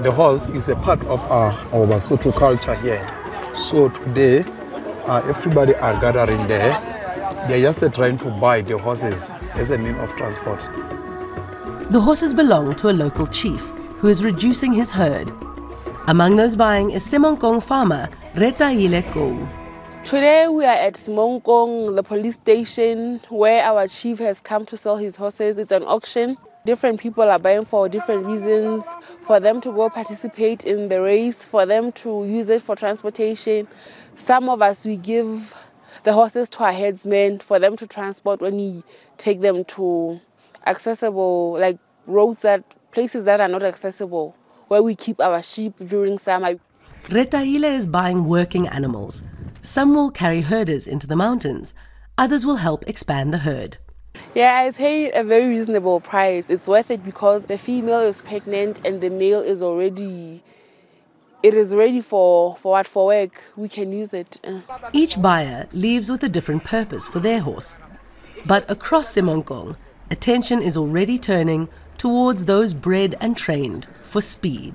The horse is a part of our Basotho culture here. So today, everybody are gathering there. They're just trying to buy the horses as a means of transport. The horses belong to a local chief who is reducing his herd. Among those buying is Semonkong farmer Retaile Kou. Today we are at Semonkong, the police station, where our chief has come to sell his horses. It's an auction. Different people are buying for different reasons, for them to go participate in the race, for them to use it for transportation. Some of us, we give the horses to our headsmen for them to transport when we take them to accessible, like places that are not accessible, where we keep our sheep during summer. Retaile is buying working animals. Some will carry herders into the mountains. Others will help expand the herd. Yeah, I paid a very reasonable price. It's worth it because the female is pregnant and the male is ready for work. We can use it. Each buyer leaves with a different purpose for their horse. But across Semonkong, attention is already turning towards those bred and trained for speed.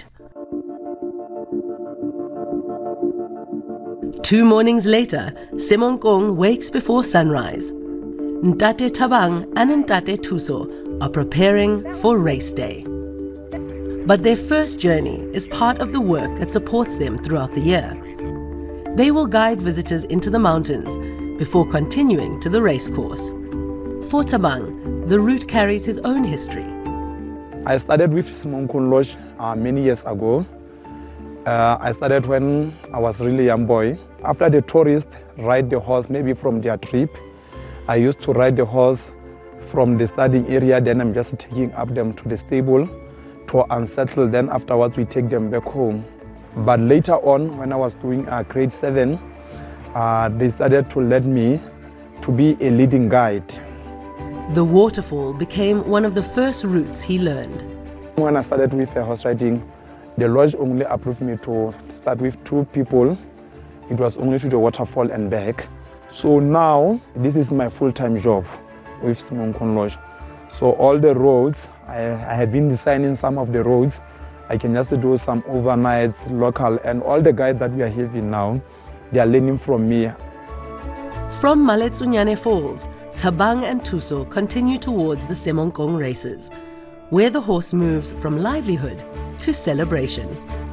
2 mornings later, Semonkong wakes before sunrise. Ntate Thabang and Ntate Thuso are preparing for race day. But their first journey is part of the work that supports them throughout the year. They will guide visitors into the mountains before continuing to the race course. For Thabang, the route carries his own history. I started with Semonkong Lodge many years ago. I started when I was really young boy. After the tourists ride the horse, maybe from their trip, I used to ride the horse from the staging area, then I'm just taking up them to the stable to unsettle, then afterwards we take them back home. But later on, when I was doing grade 7, they started to let me to be a leading guide. The waterfall became one of the first routes he learned. When I started with horse riding, the lodge only approved me to start with 2 people. It was only to the waterfall and back. So now, this is my full-time job with Semonkong Lodge. So all the roads, I had been designing some of the roads. I can just do some overnights, local, and all the guys that we are having now, they are learning from me. From Maletsunyane Falls, Thabang and Thuso continue towards the Semonkong races, where the horse moves from livelihood to celebration.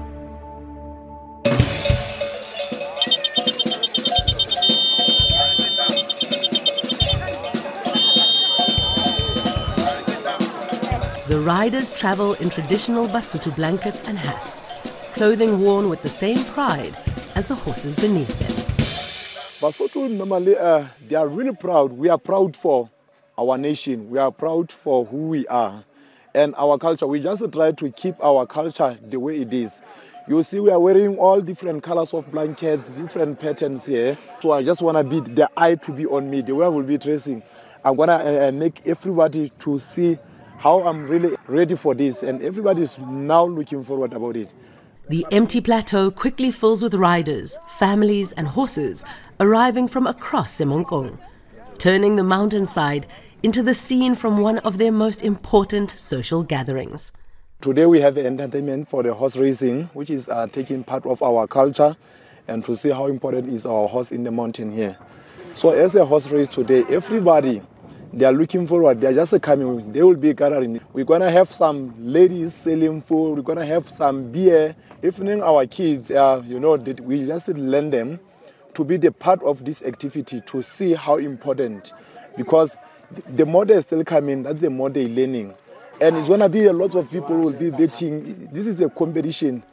The riders travel in traditional Basotho blankets and hats, clothing worn with the same pride as the horses beneath them. Basotho normally, they are really proud. We are proud for our nation. We are proud for who we are and our culture. We just try to keep our culture the way it is. You see, we are wearing all different colors of blankets, different patterns here. So I just want to be the eye to be on me, the way I will be dressing. I'm going to make everybody to see how I'm really ready for this, and everybody is now looking forward about it. The empty plateau quickly fills with riders, families and horses arriving from across Semonkong, turning the mountainside into the scene from one of their most important social gatherings. Today we have entertainment for the horse racing, which is taking part of our culture, and to see how important is our horse in the mountain here. So as a horse race today, everybody, they are looking forward. They are just coming. They will be gathering. We're going to have some ladies selling food. We're going to have some beer. Even our kids, we just learn them to be the part of this activity, to see how important. Because the more they're still coming, that's the more they're learning. And it's going to be a lot of people will be betting. This is a competition.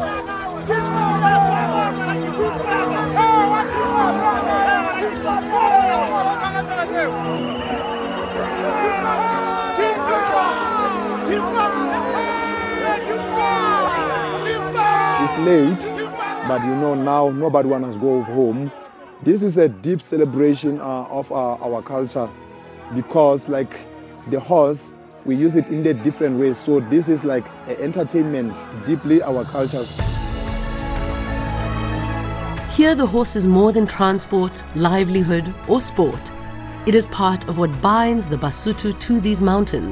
It's late, but now nobody wants to go home. This is a deep celebration of our culture, because like the horse, we use it in the different ways. So this is like an entertainment, deeply our culture. Here the horse is more than transport, livelihood or sport. It is part of what binds the Basotho to these mountains.